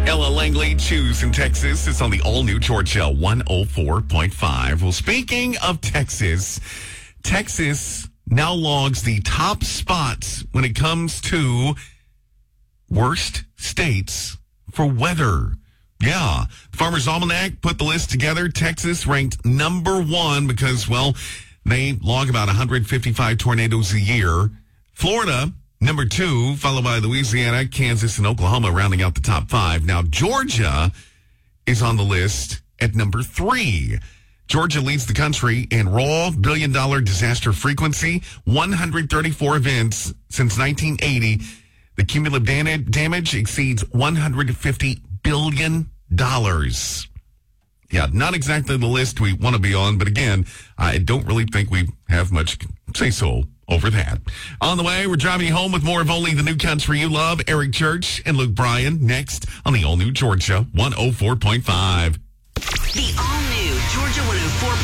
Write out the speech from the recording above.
Ella Langley, Choose in Texas. It's on the all-new Georgia 104.5. Well, speaking of Texas, Texas now logs the top spots when it comes to worst states for weather. Yeah. Farmer's Almanac put the list together. Texas ranked number one because, well, they log about 155 tornadoes a year. Florida, number two, followed by Louisiana, Kansas, and Oklahoma, rounding out the top five. Now, Georgia is on the list at number three. Georgia leads the country in raw billion-dollar disaster frequency, 134 events since 1980. The cumulative damage exceeds $150 billion. Yeah, not exactly the list we want to be on, but again, I don't really think we have much say-so over that. On the way, we're driving you home with more of Only the New Country You Love. Eric Church and Luke Bryan next on the all-new Georgia 104.5. The all-new Georgia 104.5